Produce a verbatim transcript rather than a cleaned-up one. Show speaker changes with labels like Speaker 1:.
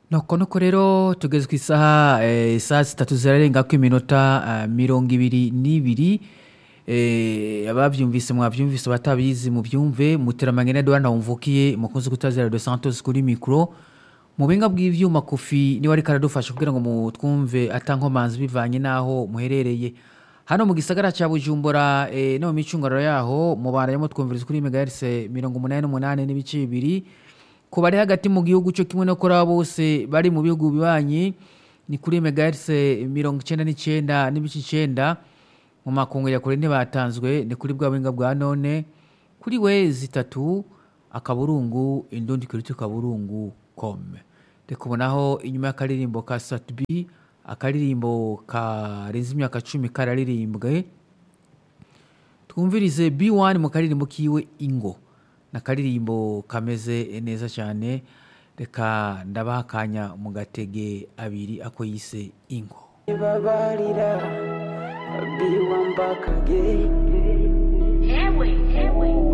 Speaker 1: Nuko nuko rero tugeze ku isaha eh, saa zitatu zirarenga ku iminota eh, mirongo ibiri n'ibiri eh, abavyumvise mwavyumvise batabizi mu byumve muteramanye na Edouard Ntawumvukiye mukunzi kutazira de Santos kuri micro mu benga bw'ivyuma Kofi ni wari karadufasha kugira ngo mutwumve atankomanzi bivanye naho muherereye hano mu gisagara ca Bujumbura eh, no mu micungaro yaho mubara yamo twumviriza kuri megahertz mirongo umunani n'umunani n'ibice bibiri ku bari hagati mu gihugu cyo kimwe no kora bose bari mu bihugu bibanye ni kuri megahertz mirongo icenda n'icenda n'ibice icenda mu makungu ya kure ntibatanzwe ni kuri bwa buhinga bwa none kuri we zitatu akaburungu indundi kuri tukaburungu com ndikubonaho inyuma y'akaririmbo ka Satbi akaririmbo ka renzi imyaka cumi kararirimbwe twumvirize B one mu karirimbo kiwe ingo nakaririmbo kameze neza cyane reka ndabakanya mu gatege abiri ako yise ingo
Speaker 2: babarira biwambakage